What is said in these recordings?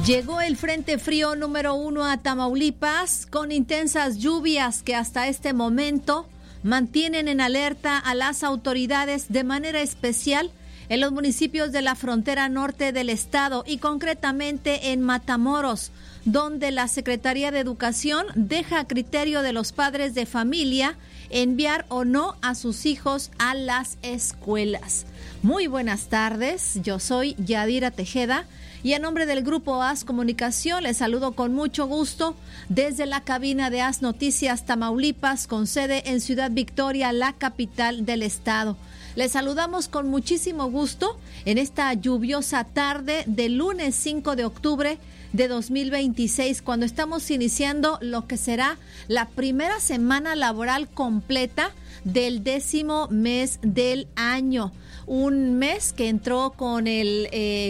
Llegó el Frente Frío número 1 a Tamaulipas con intensas lluvias que hasta este momento mantienen en alerta a las autoridades de manera especial en los municipios de la frontera norte del estado y concretamente en Matamoros, donde la Secretaría de Educación deja a criterio de los padres de familia enviar o no a sus hijos a las escuelas. Muy buenas tardes, yo soy Yadira Tejeda y en nombre del Grupo AS Comunicación les saludo con mucho gusto desde la cabina de AS Noticias Tamaulipas con sede en Ciudad Victoria, la capital del estado. Les saludamos con muchísimo gusto en esta lluviosa tarde del lunes 5 de octubre de 2026, cuando estamos iniciando lo que será la primera semana laboral completa del 10º mes del año. Un mes que entró con el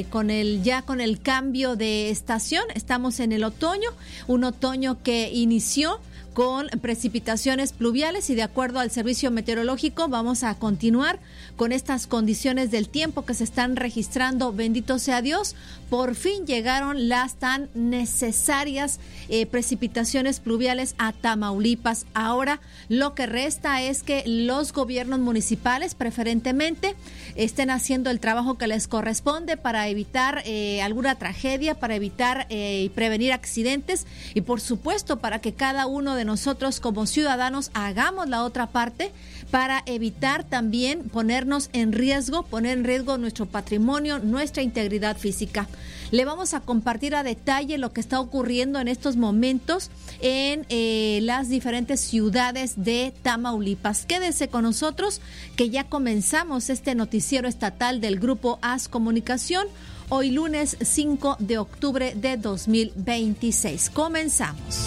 cambio de estación. Estamos en el otoño, un otoño que inició con precipitaciones pluviales y de acuerdo al servicio meteorológico vamos a continuar con estas condiciones del tiempo que se están registrando. Bendito sea Dios, por fin llegaron las tan necesarias precipitaciones pluviales a Tamaulipas. Ahora lo que resta es que los gobiernos municipales preferentemente estén haciendo el trabajo que les corresponde para evitar alguna tragedia, para evitar y prevenir accidentes y por supuesto para que cada uno de nosotros como ciudadanos hagamos la otra parte para evitar también poner en riesgo nuestro patrimonio, nuestra integridad física. Le vamos a compartir a detalle lo que está ocurriendo en estos momentos en las diferentes ciudades de Tamaulipas. Quédese con nosotros que ya comenzamos este noticiero estatal del Grupo AS Comunicación, hoy lunes 5 de octubre de 2026. Comenzamos.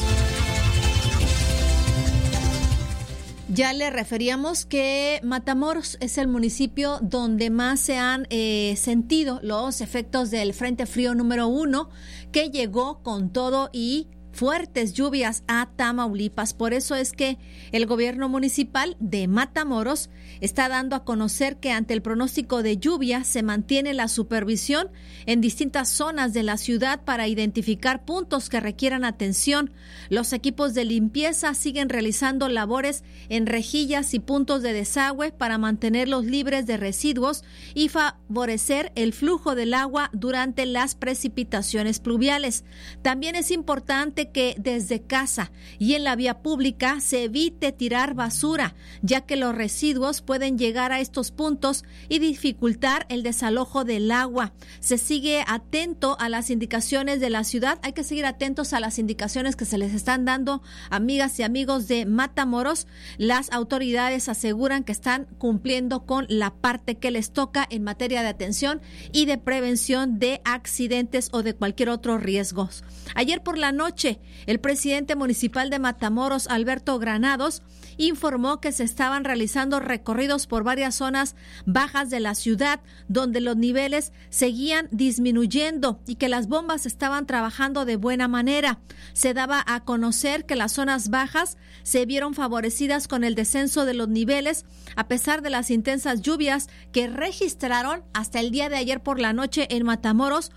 Ya le referíamos que Matamoros es el municipio donde más se han sentido los efectos del Frente Frío número 1 que llegó con todo y fuertes lluvias a Tamaulipas. Por eso es que el gobierno municipal de Matamoros está dando a conocer que ante el pronóstico de lluvia se mantiene la supervisión en distintas zonas de la ciudad para identificar puntos que requieran atención. Los equipos de limpieza siguen realizando labores en rejillas y puntos de desagüe para mantenerlos libres de residuos y favorecer el flujo del agua durante las precipitaciones pluviales. También es importante que desde casa y en la vía pública se evite tirar basura, ya que los residuos pueden llegar a estos puntos y dificultar el desalojo del agua. Se sigue atento a las indicaciones de la ciudad. Hay que seguir atentos a las indicaciones que se les están dando, amigas y amigos de Matamoros. Las autoridades aseguran que están cumpliendo con la parte que les toca en materia de atención y de prevención de accidentes o de cualquier otro riesgo. Ayer por la noche, el presidente municipal de Matamoros, Alberto Granados, informó que se estaban realizando recorridos por varias zonas bajas de la ciudad, donde los niveles seguían disminuyendo y que las bombas estaban trabajando de buena manera. Se daba a conocer que las zonas bajas se vieron favorecidas con el descenso de los niveles, a pesar de las intensas lluvias que registraron hasta el día de ayer por la noche en Matamoros,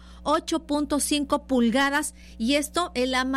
8.5 pulgadas, y esto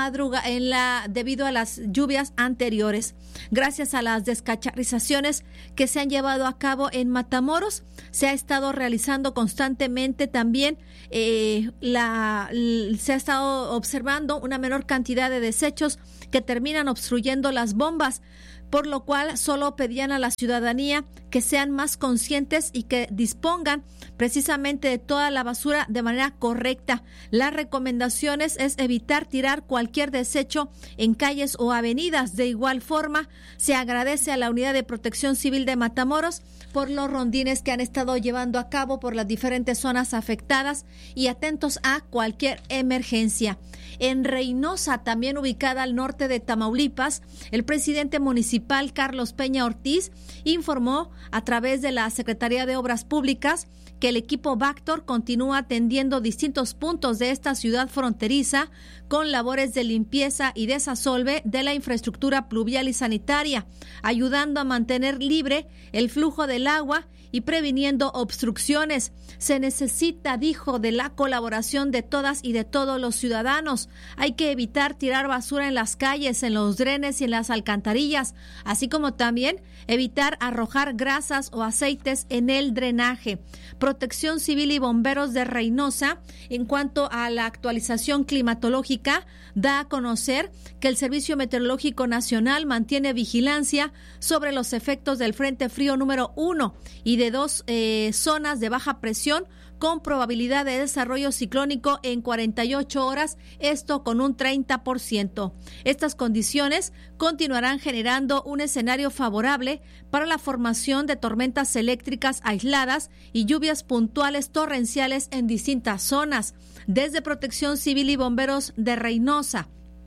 debido a las lluvias anteriores. Gracias a las descacharizaciones que se han llevado a cabo en Matamoros, se ha estado realizando constantemente también se ha estado observando una menor cantidad de desechos que terminan obstruyendo las bombas, por lo cual solo pedían a la ciudadanía que sean más conscientes y que dispongan precisamente de toda la basura de manera correcta. Las recomendaciones es evitar tirar cualquier desecho en calles o avenidas. De igual forma, se agradece a la Unidad de Protección Civil de Matamoros por los rondines que han estado llevando a cabo por las diferentes zonas afectadas y atentos a cualquier emergencia. En Reynosa, también ubicada al norte de Tamaulipas, el presidente municipal Carlos Peña Ortiz informó a través de la Secretaría de Obras Públicas que el equipo Bactor continúa atendiendo distintos puntos de esta ciudad fronteriza con labores de limpieza y desasolve de la infraestructura pluvial y sanitaria, ayudando a mantener libre el flujo del agua y previniendo obstrucciones. Se necesita, dijo, de la colaboración de todas y de todos los ciudadanos. Hay que evitar tirar basura en las calles, en los drenes y en las alcantarillas, así como también evitar arrojar grasas o aceites en el drenaje. Protección Civil y Bomberos de Reynosa, en cuanto a la actualización climatológica, da a conocer que el Servicio Meteorológico Nacional mantiene vigilancia sobre los efectos del Frente Frío número 1 y de dos zonas de baja presión con probabilidad de desarrollo ciclónico en 48 horas, esto con un 30%. Estas condiciones continuarán generando un escenario favorable para la formación de tormentas eléctricas aisladas y lluvias puntuales torrenciales en distintas zonas. Desde Protección Civil y Bomberos de Reynosa,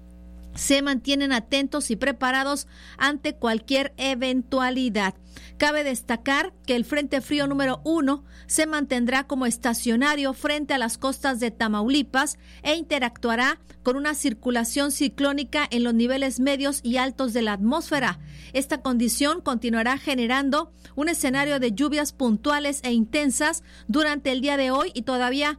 se mantienen atentos y preparados ante cualquier eventualidad. Cabe destacar que el Frente Frío número 1 se mantendrá como estacionario frente a las costas de Tamaulipas e interactuará con una circulación ciclónica en los niveles medios y altos de la atmósfera. Esta condición continuará generando un escenario de lluvias puntuales e intensas durante el día de hoy y todavía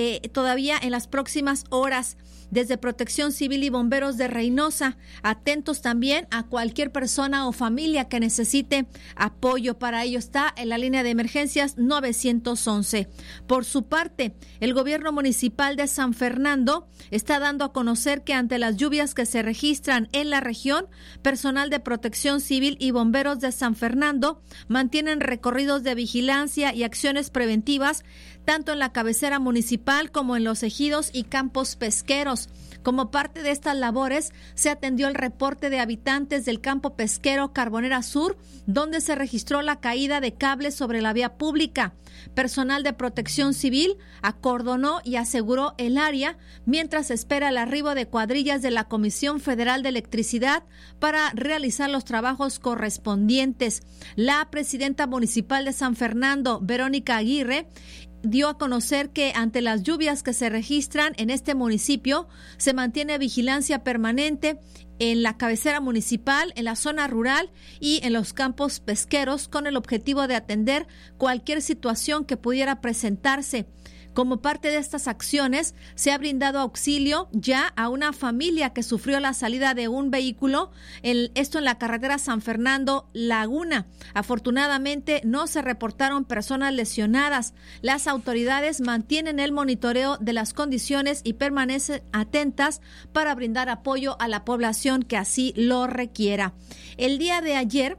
en las próximas horas. Desde Protección Civil y Bomberos de Reynosa, atentos también a cualquier persona o familia que necesite apoyo. Para ello está en la línea de emergencias 911. Por su parte, el gobierno municipal de San Fernando está dando a conocer que ante las lluvias que se registran en la región, personal de Protección Civil y Bomberos de San Fernando mantienen recorridos de vigilancia y acciones preventivas tanto en la cabecera municipal como en los ejidos y campos pesqueros. Como parte de estas labores, se atendió el reporte de habitantes del campo pesquero Carbonera Sur, donde se registró la caída de cables sobre la vía pública. Personal de Protección Civil acordonó y aseguró el área mientras espera el arribo de cuadrillas de la Comisión Federal de Electricidad para realizar los trabajos correspondientes. La presidenta municipal de San Fernando, Verónica Aguirre, dio a conocer que ante las lluvias que se registran en este municipio, se mantiene vigilancia permanente en la cabecera municipal, en la zona rural y en los campos pesqueros con el objetivo de atender cualquier situación que pudiera presentarse. Como parte de estas acciones, se ha brindado auxilio ya a una familia que sufrió la salida de un vehículo, esto en la carretera San Fernando-Laguna. Afortunadamente, no se reportaron personas lesionadas. Las autoridades mantienen el monitoreo de las condiciones y permanecen atentas para brindar apoyo a la población que así lo requiera. El día de ayer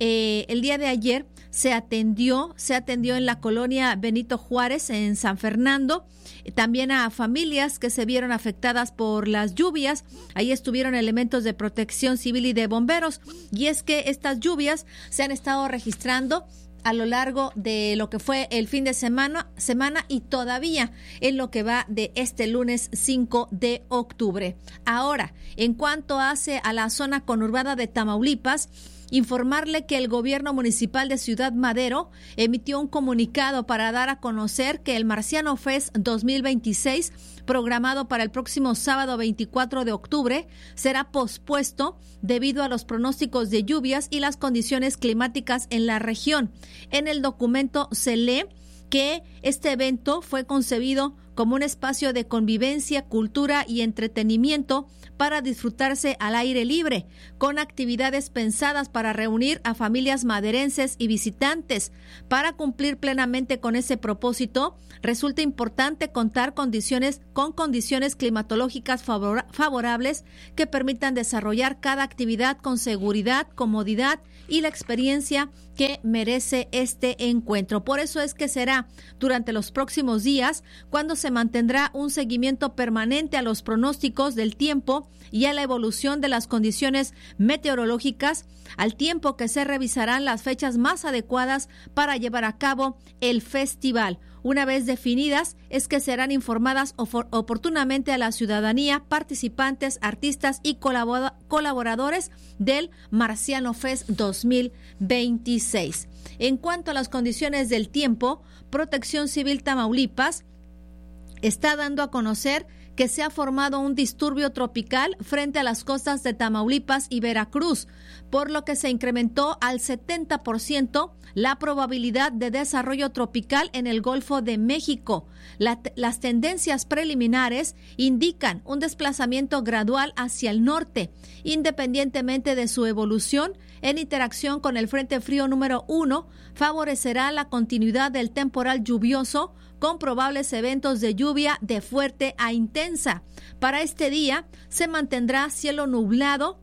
se atendió en la colonia Benito Juárez en San Fernando, también a familias que se vieron afectadas por las lluvias. Ahí estuvieron elementos de Protección Civil y de bomberos, y es que estas lluvias se han estado registrando a lo largo de lo que fue el fin de semana y todavía en lo que va de este lunes 5 de octubre. Ahora, en cuanto hace a la zona conurbada de Tamaulipas, informarle que el gobierno municipal de Ciudad Madero emitió un comunicado para dar a conocer que el Marciano Fest 2026, programado para el próximo sábado 24 de octubre, será pospuesto debido a los pronósticos de lluvias y las condiciones climáticas en la región. En el documento se lee que este evento fue concebido como un espacio de convivencia, cultura y entretenimiento para disfrutarse al aire libre, con actividades pensadas para reunir a familias maderenses y visitantes. Para cumplir plenamente con ese propósito, resulta importante contar con condiciones climatológicas favorables que permitan desarrollar cada actividad con seguridad, comodidad y la experiencia que merece este encuentro. Por eso es que será durante los próximos días cuando se mantendrá un seguimiento permanente a los pronósticos del tiempo y a la evolución de las condiciones meteorológicas, al tiempo que se revisarán las fechas más adecuadas para llevar a cabo el festival. Una vez definidas, es que serán informadas oportunamente a la ciudadanía, participantes, artistas y colaboradores del Marciano Fest 2026. En cuanto a las condiciones del tiempo, Protección Civil Tamaulipas está dando a conocer que se ha formado un disturbio tropical frente a las costas de Tamaulipas y Veracruz, por lo que se incrementó al 70% la probabilidad de desarrollo tropical en el Golfo de México. Las tendencias preliminares indican un desplazamiento gradual hacia el norte, independientemente de su evolución. En interacción con el Frente Frío número 1, favorecerá la continuidad del temporal lluvioso con probables eventos de lluvia de fuerte a intensa. Para este día se mantendrá cielo nublado,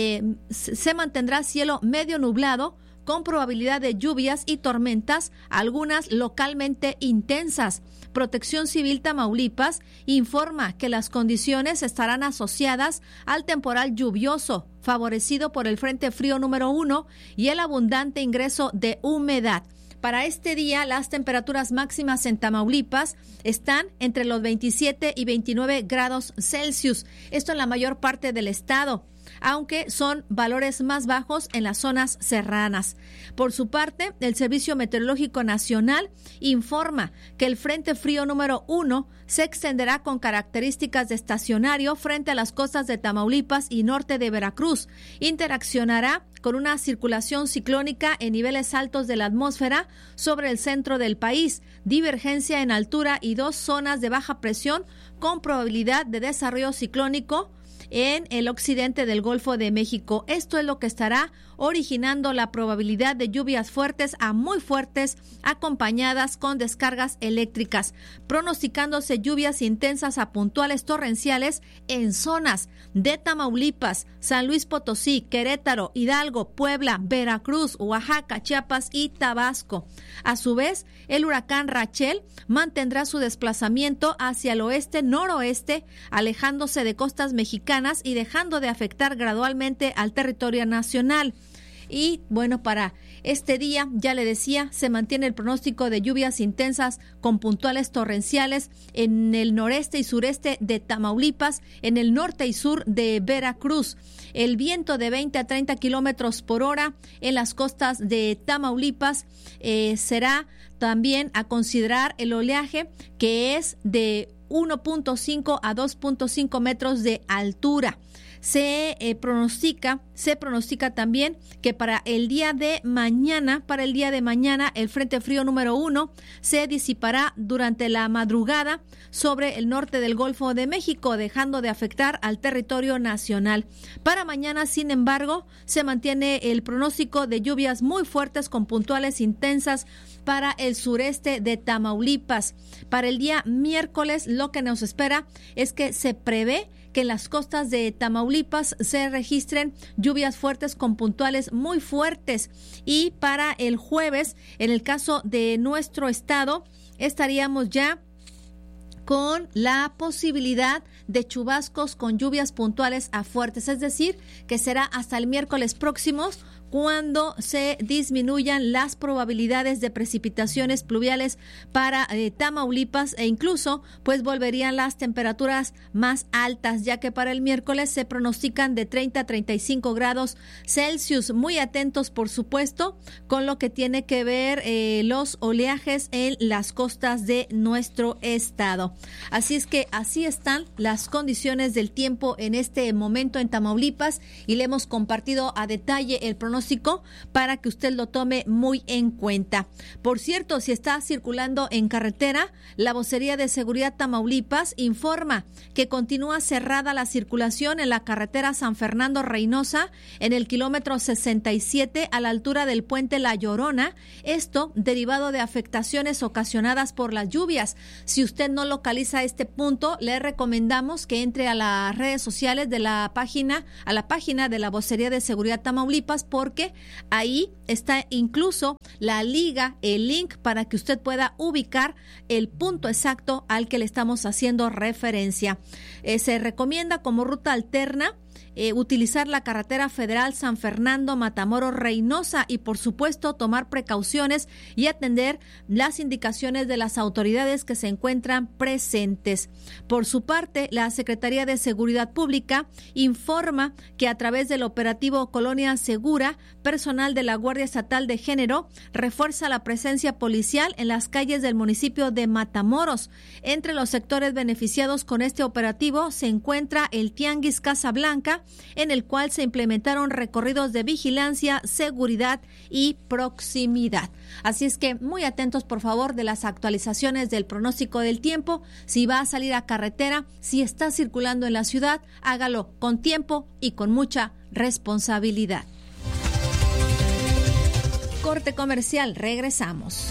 cielo medio nublado con probabilidad de lluvias y tormentas, algunas localmente intensas. Protección Civil Tamaulipas informa que las condiciones estarán asociadas al temporal lluvioso, favorecido por el Frente Frío número 1 y el abundante ingreso de humedad. Para este día, las temperaturas máximas en Tamaulipas están entre los 27 y 29 grados Celsius. Esto en la mayor parte del estado, aunque son valores más bajos en las zonas serranas. Por su parte, el Servicio Meteorológico Nacional informa que el Frente Frío número 1 se extenderá con características de estacionario frente a las costas de Tamaulipas y norte de Veracruz. Interaccionará con una circulación ciclónica en niveles altos de la atmósfera sobre el centro del país, divergencia en altura y 2 zonas de baja presión con probabilidad de desarrollo ciclónico en el occidente del Golfo de México. Esto es lo que estará originando la probabilidad de lluvias fuertes a muy fuertes acompañadas con descargas eléctricas, pronosticándose lluvias intensas a puntuales torrenciales en zonas de Tamaulipas, San Luis Potosí, Querétaro, Hidalgo, Puebla, Veracruz, Oaxaca, Chiapas y Tabasco. A su vez, el huracán Rachel mantendrá su desplazamiento hacia el oeste-noroeste, alejándose de costas mexicanas y dejando de afectar gradualmente al territorio nacional. Y bueno, para este día, ya le decía, se mantiene el pronóstico de lluvias intensas con puntuales torrenciales en el noreste y sureste de Tamaulipas, en el norte y sur de Veracruz. El viento de 20 a 30 kilómetros por hora en las costas de Tamaulipas. Será también a considerar el oleaje, que es de 1.5 a 2.5 metros de altura. Se pronostica también que para el día de mañana, el Frente Frío número 1 se disipará durante la madrugada sobre el norte del Golfo de México, dejando de afectar al territorio nacional. Para mañana, sin embargo, se mantiene el pronóstico de lluvias muy fuertes con puntuales intensas para el sureste de Tamaulipas. Para el día miércoles, lo que nos espera es que se prevé que en las costas de Tamaulipas se registren lluvias fuertes con puntuales muy fuertes. Y para el jueves, en el caso de nuestro estado, estaríamos ya con la posibilidad de chubascos con lluvias puntuales a fuertes, es decir, que será hasta el miércoles próximo cuando se disminuyan las probabilidades de precipitaciones pluviales para Tamaulipas, e incluso pues volverían las temperaturas más altas, ya que para el miércoles se pronostican de 30 a 35 grados Celsius. Muy atentos, por supuesto, con lo que tiene que ver los oleajes en las costas de nuestro estado. Así es que así están las condiciones del tiempo en este momento en Tamaulipas, y le hemos compartido a detalle el pronóstico para que usted lo tome muy en cuenta. Por cierto, si está circulando en carretera, la Vocería de Seguridad Tamaulipas informa que continúa cerrada la circulación en la carretera San Fernando Reynosa en el kilómetro 67 a la altura del puente La Llorona, esto derivado de afectaciones ocasionadas por las lluvias. Si usted no localiza este punto, le recomendamos que entre a las redes sociales de la página de la Vocería de Seguridad Tamaulipas, porque ahí está incluso la liga, el link para que usted pueda ubicar el punto exacto al que le estamos haciendo referencia. Se recomienda como ruta alterna utilizar la carretera federal San Fernando, Matamoros, Reynosa y por supuesto tomar precauciones y atender las indicaciones de las autoridades que se encuentran presentes. Por su parte, la Secretaría de Seguridad Pública informa que a través del operativo Colonia Segura, personal de la Guardia Estatal de Género refuerza la presencia policial en las calles del municipio de Matamoros. Entre los sectores beneficiados con este operativo se encuentra el Tianguis Casablanca, en el cual se implementaron recorridos de vigilancia, seguridad y proximidad. Así es que muy atentos, por favor, de las actualizaciones del pronóstico del tiempo. Si va a salir a carretera, si está circulando en la ciudad, hágalo con tiempo y con mucha responsabilidad. Corte comercial, regresamos.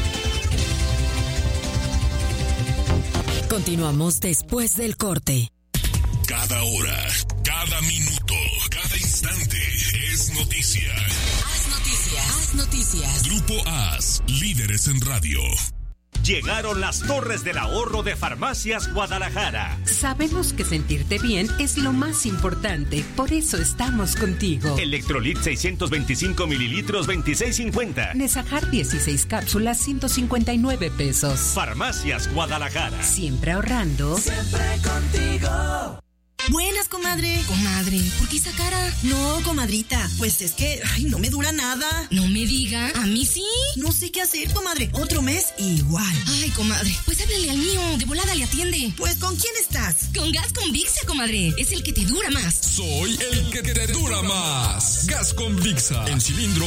Continuamos después del corte. Cada hora, cada minuto, cada instante es noticia. Haz noticias. Haz noticias. Grupo AS, líderes en radio. Llegaron las Torres del Ahorro de Farmacias Guadalajara. Sabemos que sentirte bien es lo más importante, por eso estamos contigo. Electrolit 625 mililitros, 26.50. Nesajar 16 cápsulas, 159 pesos. Farmacias Guadalajara. Siempre ahorrando. Siempre contigo. Buenas, comadre. Comadre, ¿por qué esa cara? No, comadrita, pues es que, no me dura nada. No me diga, ¿a mí sí? No sé qué hacer, comadre. Otro mes, igual. Ay, comadre, pues háblale al mío, de volada le atiende. Pues, ¿con quién estás? Con Gas Convicsa, comadre, es el que te dura más. Soy el que te dura más. Gas Convicsa, en cilindro